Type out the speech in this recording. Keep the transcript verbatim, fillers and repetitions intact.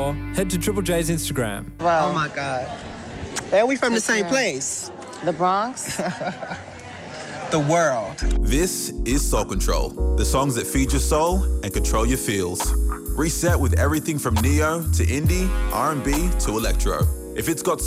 more, head to Triple J's Instagram. Wow. Oh, my God. And we from the same place. The Bronx? The world. This is Soul Control, the songs that feed your soul and control your feels. Reset with everything from neo to indie, R and B to electro. If it's got